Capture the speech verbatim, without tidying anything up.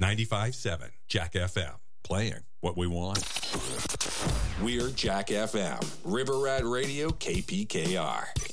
ninety-five point seven Jack F M. Playing what we want. We're Jack F M, River Rat Radio, K P K R.